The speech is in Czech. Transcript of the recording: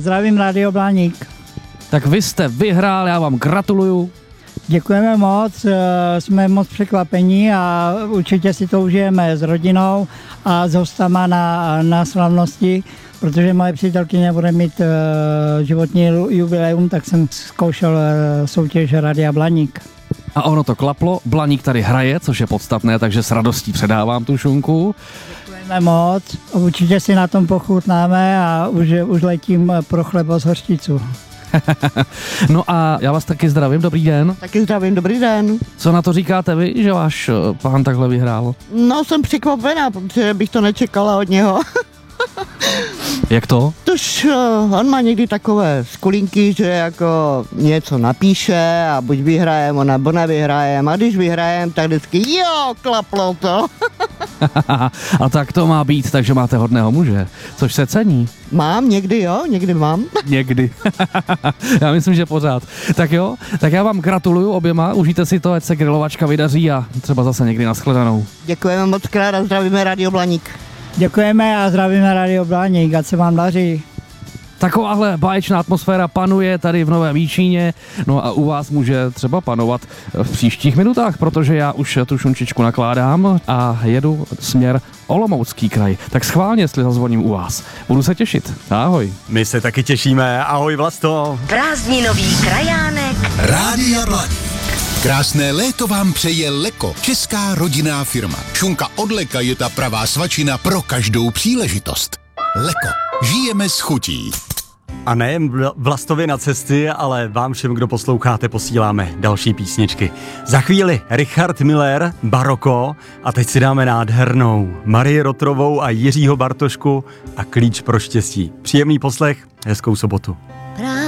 Zdravím, Radio Blaník. Tak vy jste vyhrál, já vám gratuluju. Děkujeme moc, jsme moc překvapení a určitě si to užijeme s rodinou a s hostama na slavnosti, protože moje přítelkyně bude mít životní jubileum, tak jsem zkoušel soutěž Radia Blaník. A ono to klaplo, Blaník tady hraje, což je podstatné, takže s radostí předávám tu šunku. Děkujeme moc, určitě si na tom pochutnáme a už letím pro chleba z hořčicu. No a já vás taky zdravím, dobrý den. Taky zdravím, dobrý den. Co na to říkáte vy, že váš pán takhle vyhrál? No, jsem překvapená, protože bych to nečekala od něho. Jak to? Tož on má někdy takové skulinky, že jako něco napíše a buď vyhrajem, nebo nevyhrajem. A když vyhrajem, tak vždycky jo, klaplo to. A tak to má být, takže máte hodného muže, což se cení. Mám, někdy jo, někdy mám. Někdy. Já myslím, že pořád. Tak jo, tak já vám gratuluju oběma, užijte si to, ať se grilovačka vydaří a třeba zase někdy nashledanou. Děkujeme moc krát a zdravíme Radio Blaník. Děkujeme a zdravíme Radio Blaník, ať se vám daří. Takováhle báječná atmosféra panuje tady v Novém Jičíně, no a u vás může třeba panovat v příštích minutách, protože já už tu šunčičku nakládám a jedu směr Olomoucký kraj. Tak schválně, jestli zazvoním u vás. Budu se těšit. Ahoj. My se taky těšíme. Ahoj, Vlasto. Prázdninový krajánek Rádia Blaník. Krásné léto vám přeje Leko, česká rodinná firma. Šunka od Leka je ta pravá svačina pro každou příležitost. Leko, žijeme s chutí. A nejen Vlastovi na cesty, ale vám všem, kdo posloucháte, posíláme další písničky. Za chvíli Richard Miller, Baroko, a teď si dáme nádhernou Marii Rotrovou a Jiřího Bartošku a Klíč pro štěstí. Příjemný poslech, hezkou sobotu.